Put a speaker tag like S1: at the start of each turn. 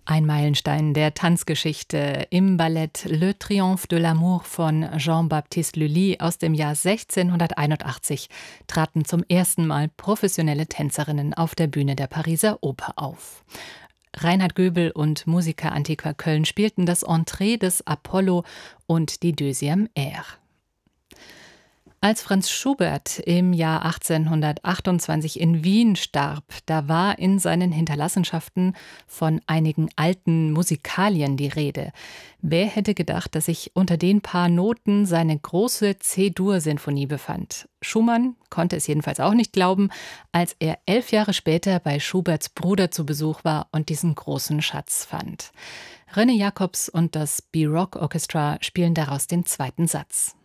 S1: Ein Meilenstein der Tanzgeschichte im Ballett Le Triomphe de l'amour von Jean-Baptiste Lully aus dem Jahr 1681 traten zum ersten Mal professionelle Tänzerinnen auf der Bühne der Pariser Oper auf. Reinhard Göbel und Musica Antiqua Köln spielten das Entree des Apollo und die Deuxième Air. Als Franz Schubert im Jahr 1828 in Wien starb, da war in seinen Hinterlassenschaften von einigen alten Musikalien die Rede. Wer hätte gedacht, dass sich unter den paar Noten seine große C-Dur-Sinfonie befand? Schumann konnte es jedenfalls auch nicht glauben, als er 11 Jahre später bei Schuberts Bruder zu Besuch war und diesen großen Schatz fand. René Jacobs und das B-Rock Orchestra spielen daraus den zweiten Satz.